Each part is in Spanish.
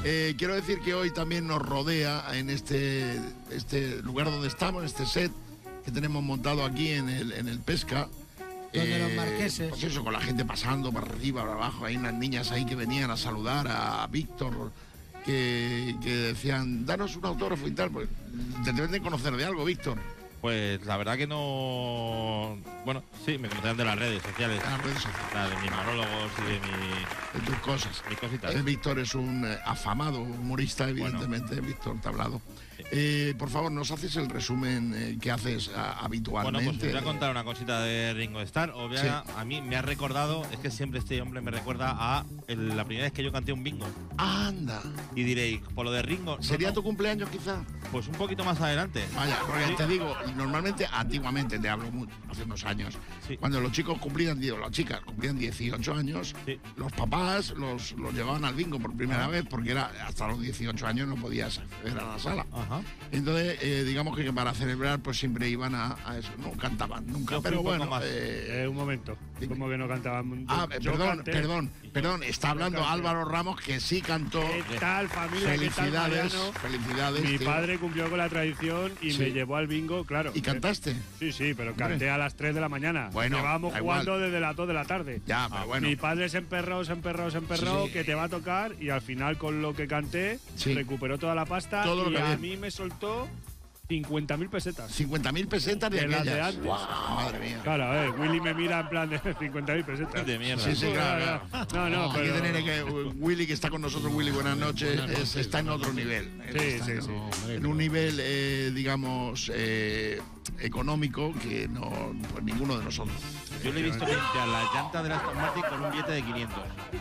Quiero decir que hoy también nos rodea en este lugar donde estamos, este set que tenemos montado aquí en el Pesca. Donde los marqueses. Pues eso, con la gente pasando para arriba, para abajo. Hay unas niñas ahí que venían a saludar a Víctor, que decían, danos un autógrafo y tal. Pues te deben de conocer de algo, Víctor. Pues la verdad que no... Bueno, sí, me conocían de las redes sociales. Las redes sociales. De mis monólogos y de de tus cosas. mis cositas. Víctor es un afamado humorista, evidentemente. Bueno. Víctor Tablado. Por favor, ¿nos haces el resumen que haces habitualmente? Bueno, pues os voy a contar una cosita de Ringo Starr. A mí me ha recordado, es que siempre este hombre me recuerda a la primera vez que yo canté un bingo. ¡Anda! Y diréis, por lo de Ringo... ¿Sería tu cumpleaños quizá? Pues un poquito más adelante. Vaya, porque Sí. te digo, normalmente, antiguamente, te hablo hace unos años, Sí. cuando los chicos las chicas cumplían 18 años, Sí. los papás los llevaban al bingo por primera vez, porque era hasta los 18 años no podías acceder a la sala. Ajá. Entonces, digamos que para celebrar, pues siempre iban a eso, no cantaban nunca, Yo fui pero un poco bueno. más. Un momento. Dime. ¿Cómo que no cantaban? Perdón, está hablando canté. Álvaro Ramos, que sí cantó. ¿Qué tal, familia? ¿Qué tal, Felicidades, Mariano? felicidades. Mi tío. padre cumplió con la tradición y Sí. me llevó al bingo, claro. ¿Y cantaste? Sí, pero canté a las 3 de la mañana. Bueno, llevábamos da jugando igual. desde las 2 de la tarde. Ya, pero bueno. Mi padre se emperró, Sí. que te va a tocar, y al final con lo que canté Sí. recuperó toda la pasta Todo lo y que a había. mí me soltó 50.000 pesetas. 50.000 pesetas de De las de aquellas. antes. ¡Guau! Madre mía. Claro, a ver, Willy me mira en plan de 50.000 pesetas. De mierda. Sí, claro. No, Hay que pero... tener que Willy, que está con nosotros, Willy, buenas noches, está en otro nivel. Está sí. en un nivel, digamos, económico que no, pues ninguno de nosotros. Yo le he visto limpiar la llanta de la Aston Martin con un billete de 500.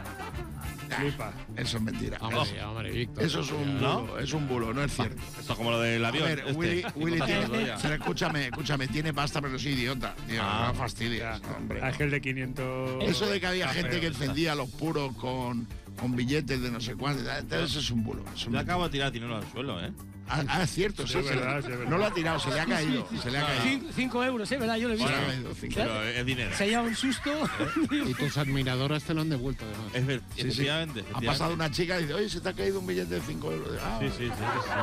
Flipa. Eso es mentira. Hombre, Víctor. Eso es un ¿No? bulo, es un bulo, no es cierto. Esto como lo del A avión. ver, Willy Con tiene, todo ya. pero escúchame, tiene pasta, pero es idiota. Tío, no fastidies, Ya. hombre. Ángel de 500. Eso de que había gente que encendía los puros con billetes de no sé cuánto, eso es un bulo. Yo acabo de tirar dinero al suelo, ¿eh? Es cierto, Sí, es verdad. No lo ha tirado, se le ha caído. Se le ha caído. 5 euros, ¿verdad? Yo lo he Se le visto. ha caído, cinco. Pero es dinero. Se lleva un susto. Y tus admiradoras te lo han devuelto, además. Sí, efectivamente. Ha pasado una chica y dice, oye, se te ha caído un billete de 5 euros. Sí.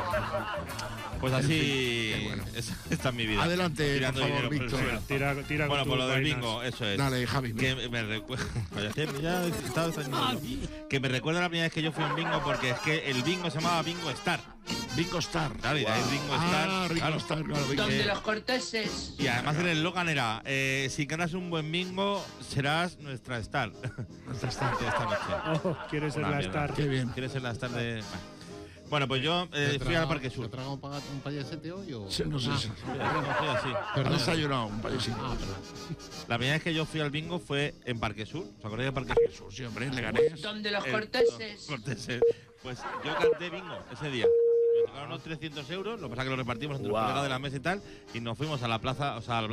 Pues así. qué bueno. Esta es mi vida. Adelante, Tirando por favor, dinero por el Víctor. suelo. Tira Bueno, con por tus lo del vainas. bingo, eso es. Dale, Javi. Que me recuerda. Que me recuerda la primera vez que yo fui a un bingo, porque es que el bingo se llamaba Bingo Star. Bingo Star. Claro, y de ahí Ringo Starr, Ringo claro. Starr, claro. Bingo. Donde los corteses. Y además el eslogan era: si ganas un buen bingo, serás nuestra star. Nuestra star de esta noche. Oh, quieres ser Una la mierda. star. Qué bien. ¿Quieres ser la star de.? Bueno, pues yo fui al Parque Sur. ¿Te trago un payasete hoy o...? Sí, no sé. Ah, si- Sí. Perdón. Desayunado, un payasito. La primera vez que yo fui al bingo fue en Parque Sur. ¿Os acordáis de Parque Sur? Sí, hombre, le gané. Donde los corteses. Corteses. Pues yo canté bingo ese día. Me tocaron unos 300 euros, lo que pasa es que lo repartimos entre los colegas de la mesa y tal, y nos fuimos a la plaza, o sea,